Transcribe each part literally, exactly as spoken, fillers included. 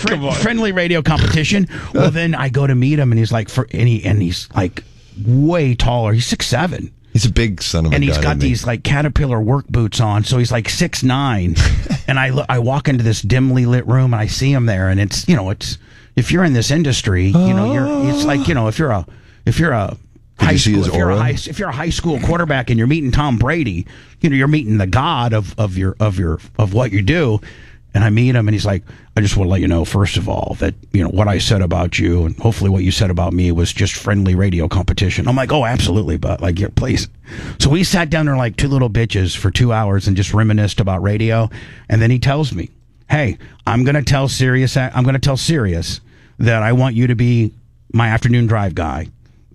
fr- friendly radio competition. Well, then I go to meet him, and he's like, for and he and he's like way taller. He's six seven. He's a big son of a and gun. And he's got these like Caterpillar work boots on, so he's like six nine. And I I walk into this dimly lit room, and I see him there, and it's you know it's if you're in this industry, you know you're it's like you know if you're a if you're a Did high you see school his if you're a aura? high if you're a high school quarterback and you're meeting Tom Brady, you know you're meeting the god of of your of your of what you do. And I meet him, and he's like, I just want to let you know, first of all, that, you know, what I said about you and hopefully what you said about me was just friendly radio competition. I'm like, oh, absolutely, but like, yeah, please. So we sat down there like two little bitches for two hours and just reminisced about radio. And then he tells me, hey, I'm going to tell Sirius, I'm going to tell Sirius that I want you to be my afternoon drive guy,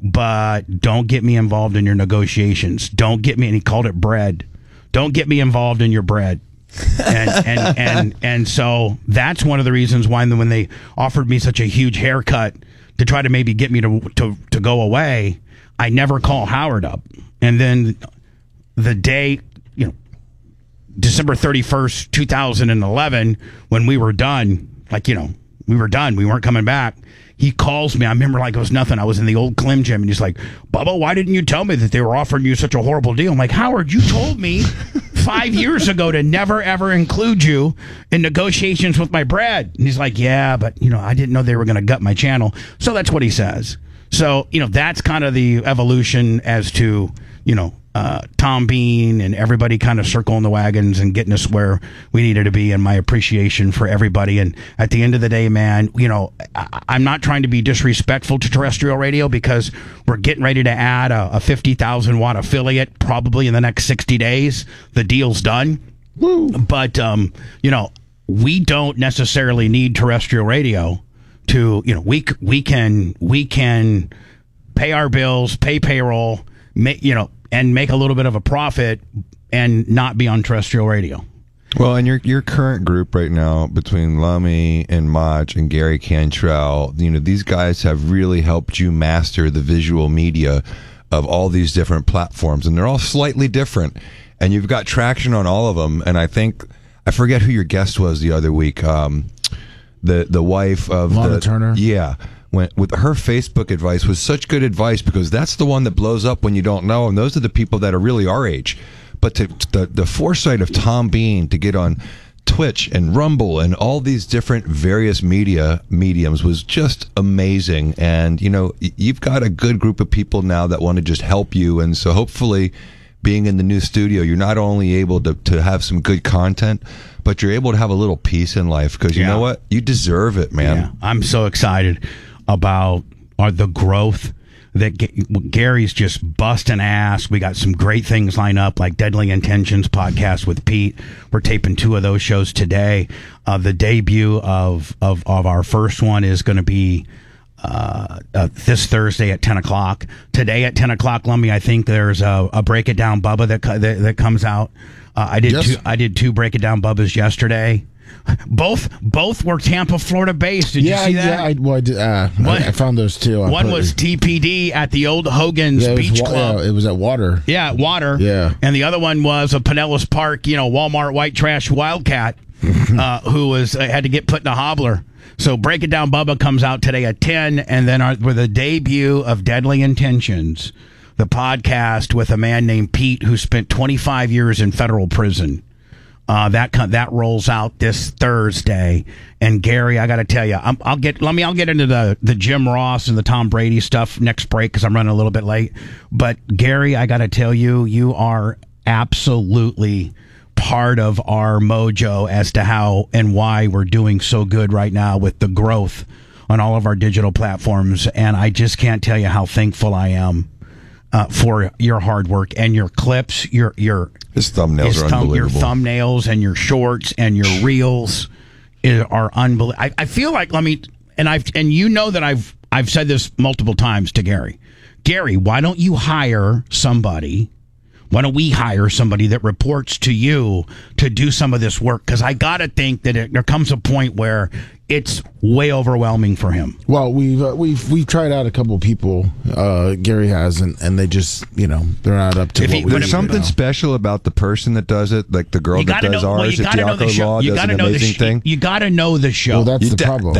but don't get me involved in your negotiations. Don't get me, and he called it bread. Don't get me involved in your bread. and, and and and so that's one of the reasons why when they offered me such a huge haircut to try to maybe get me to to to go away, I never call Howard up. And then the day, you know, December thirty-first, two thousand eleven, when we were done, like, you know, we were done, we weren't coming back. He calls me. I remember like it was nothing. I was in the old Clem Gym, and he's like, Bubba, why didn't you tell me that they were offering you such a horrible deal? I'm like, Howard, you told me five years ago to never, ever include you in negotiations with my bread. And he's like, yeah, but, you know, I didn't know they were going to gut my channel. So that's what he says. So, you know, that's kind of the evolution as to, you know, uh, Tom Bean and everybody kind of circling the wagons and getting us where we needed to be, and my appreciation for everybody. And at the end of the day, man, you know, I, I'm not trying to be disrespectful to terrestrial radio because we're getting ready to add a, a fifty thousand watt affiliate probably in the next sixty days. The deal's done. Woo. But, um, you know, we don't necessarily need terrestrial radio to, you know, we, we can, we can pay our bills, pay payroll, make, you know, and make a little bit of a profit and not be on terrestrial radio. Well, and your your current group right now between Lummy and Mach and Gary Cantrell, you know, these guys have really helped you master the visual media of all these different platforms, and they're all slightly different, and you've got traction on all of them. And I think I forget who your guest was the other week, um, the the wife of Lana the, Turner. Yeah. When, with her Facebook advice was such good advice, because that's the one that blows up when you don't know, and those are the people that are really our age. But to, to the the foresight of Tom Bean to get on Twitch and Rumble and all these different various media mediums was just amazing. And you know, you've got a good group of people now that want to just help you, and so hopefully, being in the new studio, you're not only able to to have some good content, but you're able to have a little peace in life, because you Yeah. know what, you deserve it, man. Yeah, I'm so excited about uh, the growth that G- Gary's just busting ass. We got some great things lined up, like Deadly Intentions podcast with Pete. We're taping two of those shows today. Uh, the debut of, of, of our first one is going to be uh, uh, this Thursday at ten o'clock. Today at ten o'clock, Lummy, I think there's a, a Break It Down Bubba that co- that, that comes out. Uh, I did Yes. two. I did two Break It Down Bubbas yesterday. Both both were Tampa, Florida based. Did yeah, you see that? yeah, I, well, I, did, uh, One- I, I found those too. I One put- was T P D at the old Hogan's yeah, it was Beach wa- Club. Yeah, it was at Water. Yeah, Water. Yeah. And the other one was a Pinellas Park, you know, Walmart white trash Wildcat, uh, who was uh, had to get put in a hobbler. So Break It Down Bubba comes out today at ten, and then our, with the debut of Deadly Intentions, the podcast with a man named Pete who spent twenty-five years in federal prison. Uh, that co- that rolls out this Thursday, and Gary, I got to tell you, I'm, I'll get let me I'll get into the the Jim Ross and the Tom Brady stuff next break because I'm running a little bit late. But Gary, I got to tell you, you are absolutely part of our mojo as to how and why we're doing so good right now with the growth on all of our digital platforms, and I just can't tell you how thankful I am uh, for your hard work and your clips, your your. His thumbnails His are thumb, your unbelievable. thumbnails and your shorts and your reels i- are unbelievable. I, I feel like let me and I've and you know that I've I've said this multiple times to Gary. Gary, why don't you hire somebody? Why don't we hire somebody that reports to you to do some of this work? Because I got to think that it, there comes a point where it's way overwhelming for him. Well, we've uh, we've we've tried out a couple of people. Uh, Gary has, and, and they just you know they're not up to If what he- we but do There's something now. special about the person that does it, like the girl You that got to does know. Well, ours you at got to know the Diaco show. Law You does got to an know the amazing sh- thing. You got to know the show. Well, that's You the da- problem.